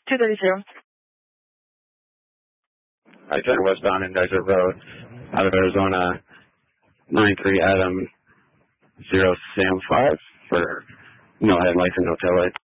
232. I turn westbound in Desert Road out of Arizona, 93 Adam 0 Sam 5 for no headlights and no taillights.